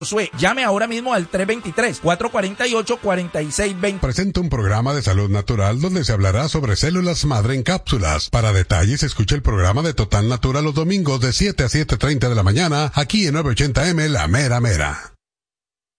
Josué, llame ahora mismo al 323-448-4620. Presenta un programa de salud natural donde se hablará sobre células madre en cápsulas. Para detalles, escuche el programa de Total Natural los domingos de 7 a 7:30 de la mañana, aquí en 980M La Mera Mera.